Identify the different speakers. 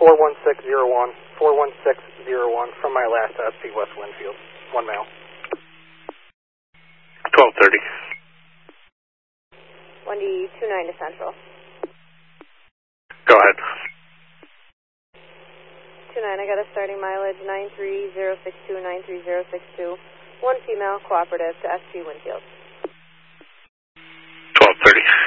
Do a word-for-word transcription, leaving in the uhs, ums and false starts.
Speaker 1: four one six zero one, four one six zero one from my last S P West Winfield. One male.
Speaker 2: twelve thirty.
Speaker 3: Wendy two nine to Central.
Speaker 2: Go ahead.
Speaker 3: two nine, I got a starting mileage nine three zero six two, nine three zero six two. One female cooperative to S P Winfield.
Speaker 2: twelve thirty.